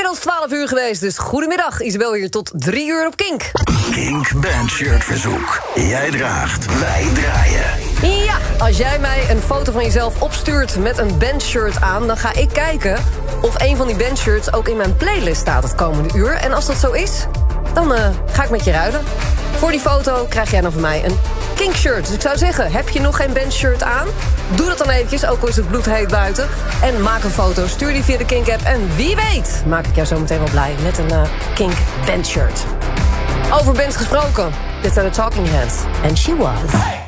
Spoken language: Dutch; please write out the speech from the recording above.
Inmiddels 12 uur geweest, dus goedemiddag. Isabel hier tot 3 uur op Kink. Kink Bandshirt verzoek. Jij draagt, wij draaien. Ja, als jij mij een foto van jezelf opstuurt met een bandshirt aan, dan ga ik kijken of een van die bandshirts ook in mijn playlist staat het komende uur. En als dat zo is, dan ga ik met je ruilen. Voor die foto krijg jij dan van mij een Kink-shirt. Dus ik zou zeggen, heb je nog geen bandshirt aan? Doe dat dan eventjes, ook al is het bloedheet buiten. En maak een foto, stuur die via de Kink-app. En wie weet maak ik jou zo meteen wel blij met een Kink-bandshirt. Over bands gesproken, dit zijn de Talking Heads. And she was...